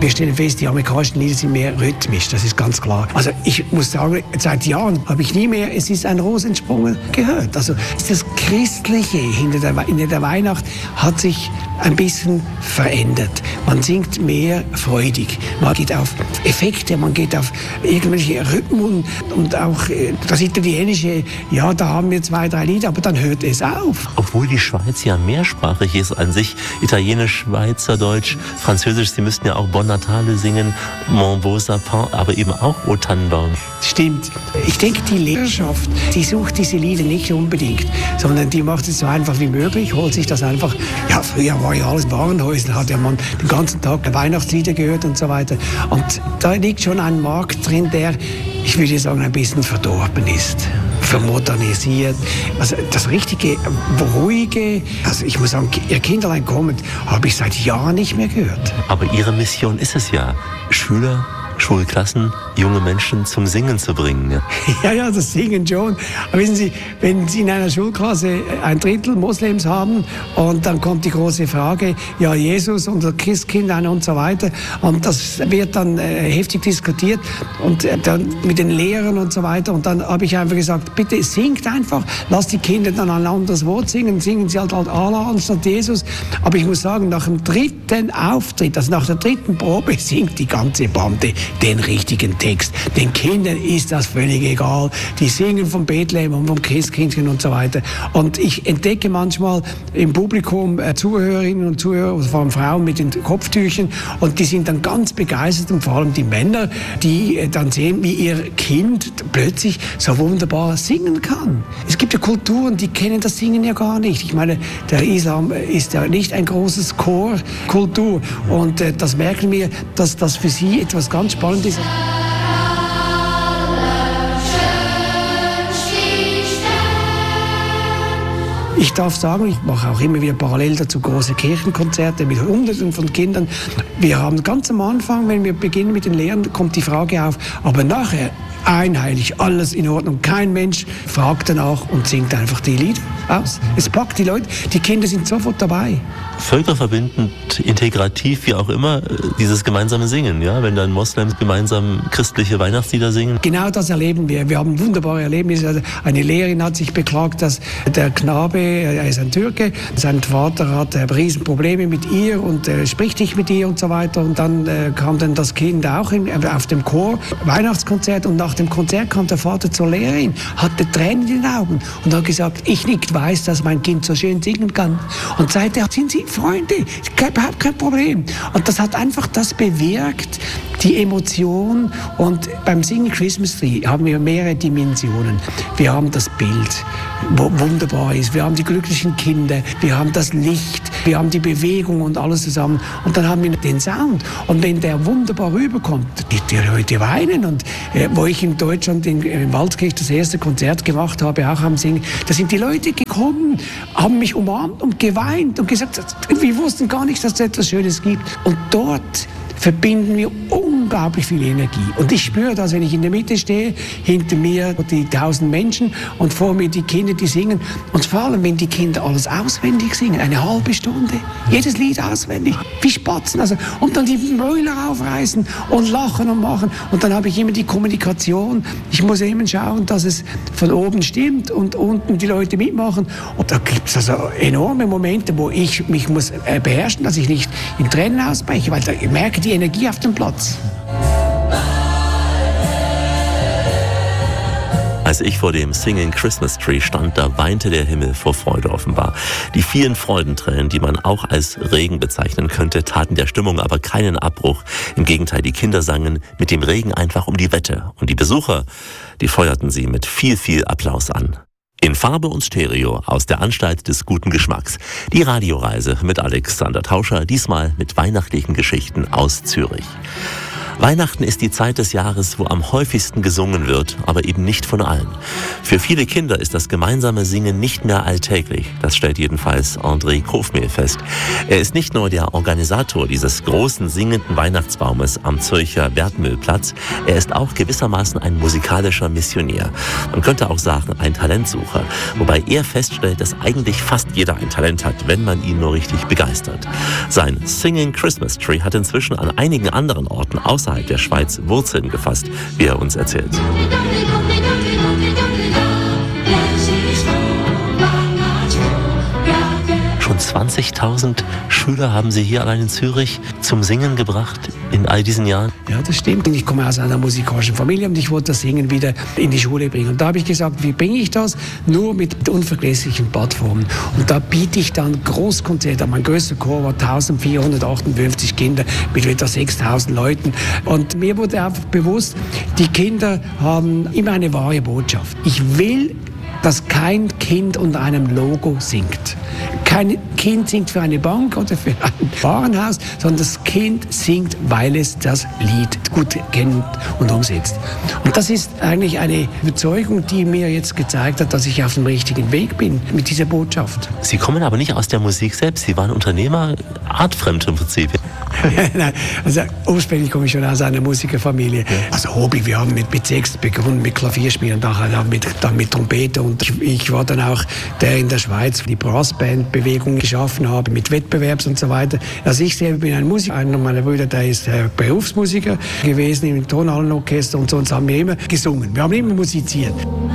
Wir stellen fest, die amerikanischen Lieder sind mehr rhythmisch, das ist ganz klar. Also ich muss sagen, seit Jahren habe ich nie mehr "Es ist ein Ros entsprungen" gehört. Also das Christliche hinter der Weihnacht hat sich ein bisschen verändert. Man singt mehr freudig. Man geht auf Effekte, man geht auf irgendwelche Rhythmen und auch das Italienische, ja, da haben wir 2, 3 Lieder, aber dann hört es auf. Obwohl die Schweiz ja mehrsprachig ist an sich, Italienisch, Schweizerdeutsch, Französisch, Sie müssten ja auch Bon Natale singen, Mon Beau Sapin, aber eben auch O Tannenbaum. Stimmt. Ich denke, die Lehrerschaft, die sucht diese Lieder nicht unbedingt, sondern die macht es so einfach wie möglich, holt sich das einfach, ja, früher war ja alles in Warenhäusern, hat ja man den ganzen Tag Weihnachtslieder gehört und so weiter. Und da liegt schon ein Markt drin, der, ich würde sagen, ein bisschen verdorben ist, vermodernisiert. Also das richtige, ruhige, also ich muss sagen, Ihr Kinderlein kommt, habe ich seit Jahren nicht mehr gehört. Aber Ihre Mission ist es ja, Schüler, Schulklassen, junge Menschen zum Singen zu bringen. Ja, das Singen schon. Aber wissen Sie, wenn Sie in einer Schulklasse 1/3 Moslems haben und dann kommt die große Frage, ja, Jesus und das Christkind und so weiter, und das wird dann heftig diskutiert und dann mit den Lehrern und so weiter, und dann habe ich einfach gesagt, bitte singt einfach, lasst die Kinder dann ein anderes Wort singen Sie halt Allah anstatt Jesus. Aber ich muss sagen, nach dem 3. Auftritt, also nach der 3. Probe, singt die ganze Bande den richtigen Text. Den Kindern ist das völlig egal. Die singen vom Bethlehem und vom Christkindchen und so weiter. Und ich entdecke manchmal im Publikum Zuhörerinnen und Zuhörer, vor allem Frauen mit den Kopftüchern, und die sind dann ganz begeistert, und vor allem die Männer, die dann sehen, wie ihr Kind plötzlich so wunderbar singen kann. Es gibt ja Kulturen, die kennen das Singen ja gar nicht. Ich meine, der Islam ist ja nicht ein großes Chorkultur, und das merken wir, dass das für sie etwas ganz Spannendes ist. Ich darf sagen, ich mache auch immer wieder parallel dazu große Kirchenkonzerte mit Hunderten von Kindern. Wir haben ganz am Anfang, wenn wir beginnen mit den Lehren, kommt die Frage auf, aber nachher einheitlich, alles in Ordnung. Kein Mensch fragt danach und singt einfach die Lieder aus. Es packt die Leute, die Kinder sind sofort dabei. Völkerverbindend, integrativ, wie auch immer, dieses gemeinsame Singen, ja? Wenn dann Moslems gemeinsam christliche Weihnachtslieder singen. Genau das erleben wir. Wir haben wunderbare Erlebnisse. Also eine Lehrerin hat sich beklagt, dass der Knabe, er ist ein Türke, sein Vater hat Riesenprobleme mit ihr und spricht nicht mit ihr und so weiter. Und dann kam dann das Kind auch auf dem Chor, Weihnachtskonzert, und nach dem Konzert kam der Vater zur Lehrerin, hatte Tränen in den Augen und hat gesagt, ich nicht weiß, dass mein Kind so schön singen kann. Und seitdem sind sie Freunde, überhaupt kein Problem. Und das hat einfach das bewirkt, die Emotion. Und beim Singen Christmas Tree haben wir mehrere Dimensionen. Wir haben das Bild, wo wunderbar ist. Wir haben die glücklichen Kinder, wir haben das Licht, wir haben die Bewegung und alles zusammen. Und dann haben wir den Sound. Und wenn der wunderbar rüberkommt, die Leute weinen. Und wo ich in Deutschland in Waldkirch das erste Konzert gemacht habe, auch am Singen, da sind die Leute gekommen, haben mich umarmt und geweint und gesagt, wir wussten gar nicht, dass es etwas Schönes gibt. Und dort verbinden wir unglaublich viel Energie. Und ich spüre das, wenn ich in der Mitte stehe, hinter mir die 1000 Menschen und vor mir die Kinder, die singen. Und vor allem, wenn die Kinder alles auswendig singen, eine halbe Stunde, jedes Lied auswendig, wie Spatzen. Also, und dann die Mäuler aufreißen und lachen und machen. Und dann habe ich immer die Kommunikation. Ich muss immer schauen, dass es von oben stimmt und unten die Leute mitmachen. Und da gibt es also enorme Momente, wo ich mich muss beherrschen, dass ich nicht in Tränen ausbreche, weil ich merke die Energie auf dem Platz. Als ich vor dem Singing Christmas Tree stand, da weinte der Himmel vor Freude offenbar. Die vielen Freudentränen, die man auch als Regen bezeichnen könnte, taten der Stimmung aber keinen Abbruch. Im Gegenteil, die Kinder sangen mit dem Regen einfach um die Wette. Und die Besucher, die feuerten sie mit viel, viel Applaus an. In Farbe und Stereo aus der Anstalt des guten Geschmacks. Die Radioreise mit Alexander Tauscher, diesmal mit weihnachtlichen Geschichten aus Zürich. Weihnachten ist die Zeit des Jahres, wo am häufigsten gesungen wird, aber eben nicht von allen. Für viele Kinder ist das gemeinsame Singen nicht mehr alltäglich. Das stellt jedenfalls André Kofmehl fest. Er ist nicht nur der Organisator dieses großen singenden Weihnachtsbaumes am Zürcher Wertmühlplatz, er ist auch gewissermaßen ein musikalischer Missionär. Man könnte auch sagen, ein Talentsucher. Wobei er feststellt, dass eigentlich fast jeder ein Talent hat, wenn man ihn nur richtig begeistert. Sein Singing Christmas Tree hat inzwischen an einigen anderen Orten außerhalb der Schweiz Wurzeln gefasst, wie er uns erzählt. Schon 20.000 Schüler haben Sie hier allein in Zürich zum Singen gebracht in all diesen Jahren? Ja, das stimmt. Ich komme aus einer musikalischen Familie und ich wollte das Singen wieder in die Schule bringen. Und da habe ich gesagt, wie bringe ich das? Nur mit unvergesslichen Plattformen. Und da biete ich dann Großkonzerte. Mein größter Chor war 1458 Kinder mit etwa 6.000 Leuten. Und mir wurde einfach bewusst, die Kinder haben immer eine wahre Botschaft. Ich will, dass kein Kind unter einem Logo singt. Kein Kind singt für eine Bank oder für ein Warenhaus, sondern das Kind singt, weil es das Lied gut kennt und umsetzt. Und das ist eigentlich eine Überzeugung, die mir jetzt gezeigt hat, dass ich auf dem richtigen Weg bin mit dieser Botschaft. Sie kommen aber nicht aus der Musik selbst. Sie waren Unternehmer, artfremd im Prinzip. Nein, also ursprünglich komme ich schon aus einer Musikerfamilie. Also Hobby, wir haben mit 6 begonnen, mit Klavierspielen, dann mit Trompete. Und ich war dann auch der in der Schweiz die Brassband-Bewegung geschaffen habe, mit Wettbewerbs und so weiter. Also ich selber bin ein Musiker. Einer meiner Brüder, der ist Berufsmusiker gewesen im Tonhallenorchester und sonst haben wir immer gesungen. Wir haben immer musiziert.